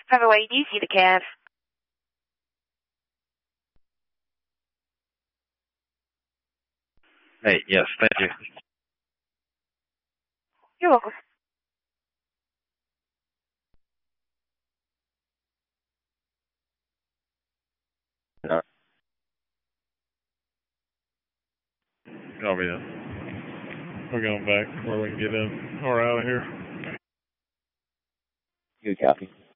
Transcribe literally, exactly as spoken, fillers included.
By the way, do you see the cab? Hey, yes, thank you. You're welcome. Yeah. Copy that. We're going back where we can get in or out of here. Good copy.